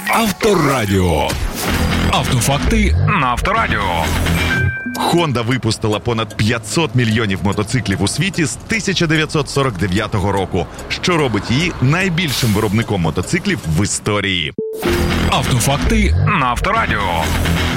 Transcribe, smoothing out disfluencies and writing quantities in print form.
Авторадіо. Автофакти на Авторадіо. Honda випустила понад 500 мільйонів мотоциклів у світі з 1949 року, що робить її найбільшим виробником мотоциклів в історії. Автофакти на Авторадіо.